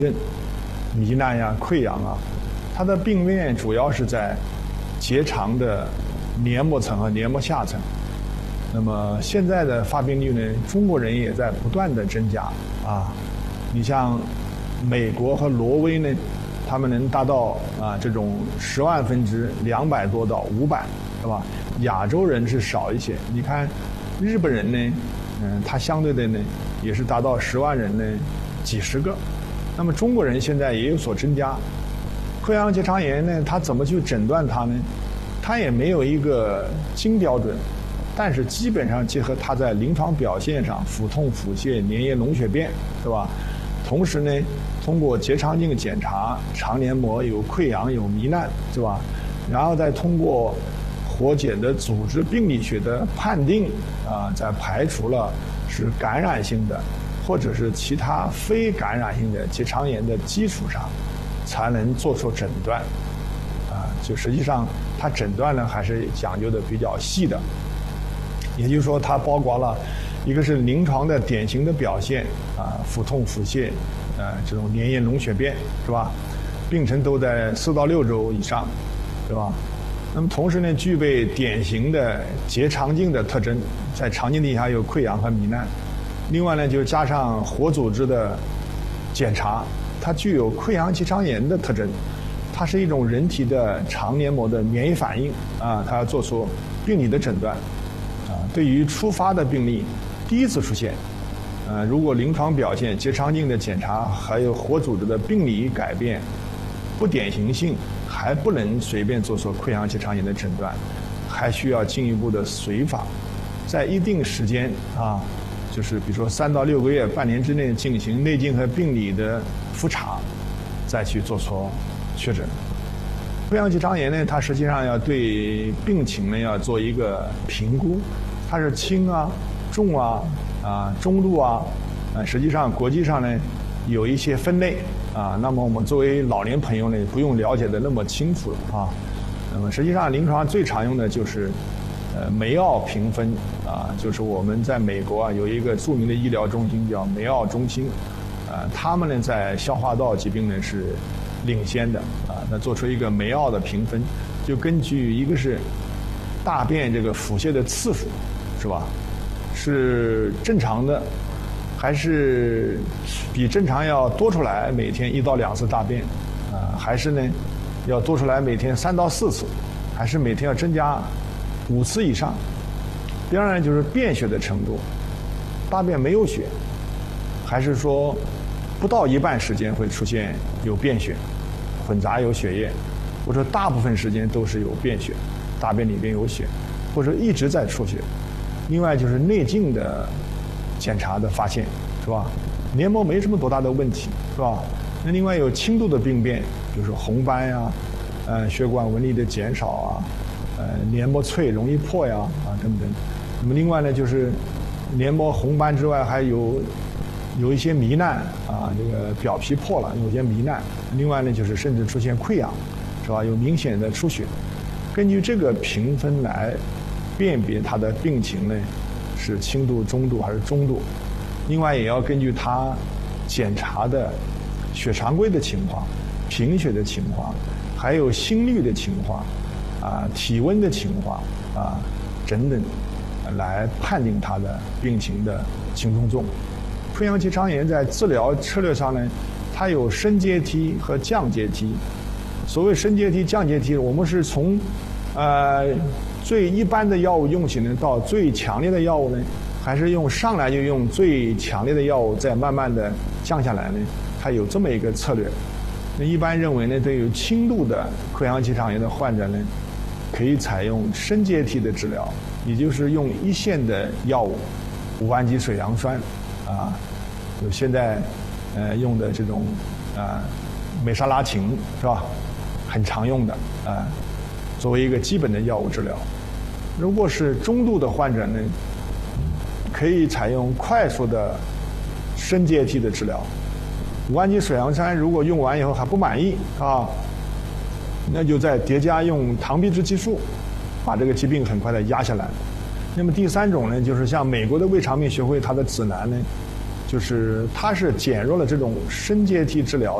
糜烂呀、溃疡啊，它的病变主要是在结肠的黏膜层和黏膜下层。那么现在的发病率呢，中国人也在不断的增加啊。你像美国和挪威呢，他们能达到这种10万分之200多到500，是吧？亚洲人是少一些。你看日本人呢，他相对的呢也是达到10万人呢几十个。那么中国人现在也有所增加。溃疡结肠炎呢，它怎么去诊断它呢？它也没有一个金标准，但是基本上结合它在临床表现上，腹痛、腹泻、粘液、脓血便，是吧？同时呢，通过结肠镜检查，肠黏膜有溃疡、有糜烂，是吧？然后再通过活检的组织病理学的判定，在排除了是感染性的或者是其他非感染性的结肠炎的基础上，才能做出诊断。就实际上它诊断呢还是讲究的比较细的，也就是说它包括了一个是临床的典型的表现腹痛、腹泻，这种粘液、脓血便，是吧？病程都在4到6周以上，是吧？那么同时呢，具备典型的结肠镜的特征，在肠镜底下有溃疡和糜烂。另外呢，就加上活组织的检查，它具有溃疡结肠炎的特征。它是一种人体的肠黏膜的免疫反应它要做出病理的诊断对于初发的病例，第一次出现如果临床表现、结肠镜的检查还有活组织的病理改变不典型性，还不能随便做出溃疡结肠炎的诊断，还需要进一步的随访，在一定时间就是比如说3到6个月、半年之内进行内镜和病理的复查，再去做出确诊。溃疡结肠炎呢，它实际上要对病情呢要做一个评估，它是轻重中度实际上国际上呢有一些分类那么我们作为老年朋友呢，不用了解的那么清楚那么实际上临床最常用的就是梅奥评分就是我们在美国有一个著名的医疗中心叫梅奥中心他们呢在消化道疾病呢是领先的那做出一个梅奥的评分，就根据一个是大便这个腹泻的次数，是吧？是正常的，还是比正常要多出来每天1到2次大便还是呢要多出来每天3到4次，还是每天要增加5次以上？第二呢就是便血的程度，大便没有血，还是说不到一半时间会出现有便血，混杂有血液，或者大部分时间都是有便血，大便里边有血，或者一直在出血。另外就是内镜的检查的发现，是吧？黏膜没什么多大的问题，是吧？那另外有轻度的病变，就是红斑血管纹理的减少黏膜脆容易破等等。那么另外呢，就是黏膜红斑之外，还有一些糜烂这个表皮破了，有些糜烂。另外呢，就是甚至出现溃疡，是吧？有明显的出血。根据这个评分来辨别它的病情呢，是轻度、中度还是中度。另外也要根据它检查的血常规的情况、贫血的情况，还有心率的情况体温的情况等等，来判定它的病情的轻中重。溃疡结肠炎在治疗策略上呢，它有升阶梯和降阶梯。所谓升阶梯、降阶梯，我们是从最一般的药物用起呢，到最强烈的药物呢，还是上来就用最强烈的药物，再慢慢的降下来呢？它有这么一个策略。那一般认为呢，对于轻度的溃疡结肠炎的患者呢，可以采用升阶梯的治疗，也就是用一线的药物，5氨基水杨酸就现在用的这种美沙拉嗪，是吧？很常用的作为一个基本的药物治疗。如果是中度的患者呢，可以采用快速的升阶梯的治疗。5氨基水杨酸如果用完以后还不满意那就再叠加用糖皮质激素，把这个疾病很快的压下来。那么第三种呢，就是像美国的胃肠病学会它的指南呢， 就是它是减弱了这种深阶梯治疗